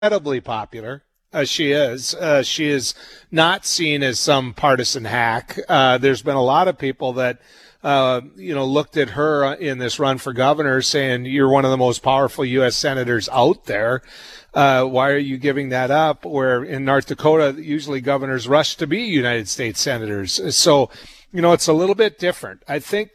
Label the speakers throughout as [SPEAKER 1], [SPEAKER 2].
[SPEAKER 1] incredibly popular. She is. She is not seen as some partisan hack. There's been a lot of people that, looked at her in this run for governor saying, you're one of the most powerful U.S. senators out there. Why are you giving that up? Where in North Dakota, usually governors rush to be United States senators. So, it's a little bit different. I think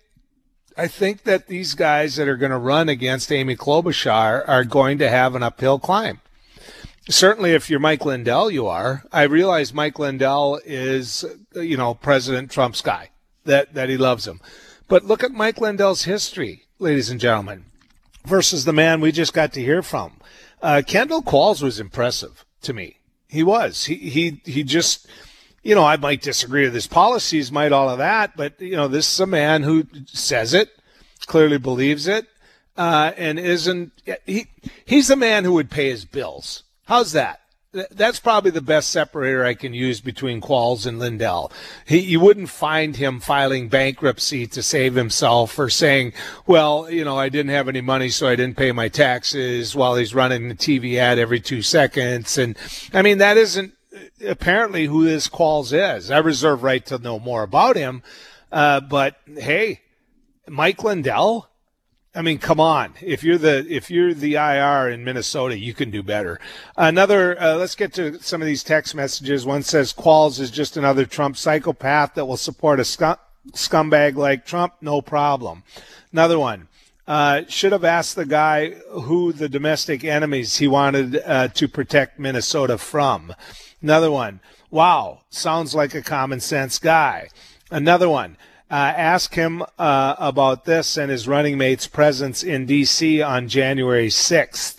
[SPEAKER 1] that these guys that are going to run against Amy Klobuchar are going to have an uphill climb. Certainly, if you're Mike Lindell, you are. I realize Mike Lindell is, President Trump's guy, that he loves him. But look at Mike Lindell's history, ladies and gentlemen, versus the man we just got to hear from. Kendall Qualls was impressive to me. He was. He just, I might disagree with his policies, might all of that, but, this is a man who says it, clearly believes it, and he's the man who would pay his bills. How's that? That's probably the best separator I can use between Qualls and Lindell. You wouldn't find him filing bankruptcy to save himself or saying, well, I didn't have any money, so I didn't pay my taxes, while he's running the TV ad every 2 seconds. And I mean, that isn't apparently who this Qualls is. I reserve right to know more about him. But hey, Mike Lindell, I mean, come on. If you're the IR in Minnesota, you can do better. Let's get to some of these text messages. One says Qualls is just another Trump psychopath that will support a scumbag like Trump. No problem. Another one. Should have asked the guy who the domestic enemies he wanted to protect Minnesota from. Another one. Wow. Sounds like a common sense guy. Another one. Ask him about this and his running mate's presence in D.C. on January 6th.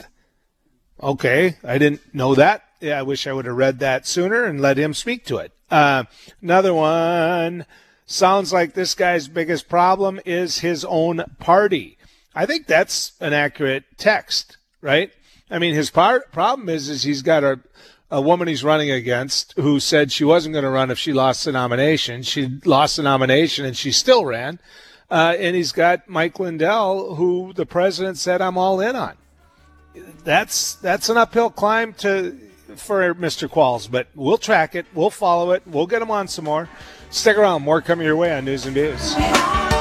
[SPEAKER 1] Okay, I didn't know that. Yeah, I wish I would have read that sooner and let him speak to it. Another one. Sounds like this guy's biggest problem is his own party. I think that's an accurate text, right? I mean, his problem is he's got a woman he's running against who said she wasn't going to run if she lost the nomination. She lost the nomination and she still ran. And he's got Mike Lindell, who the president said, I'm all in on. That's an uphill climb for Mr. Qualls, but we'll track it. We'll follow it. We'll get him on some more. Stick around. More coming your way on News and Views.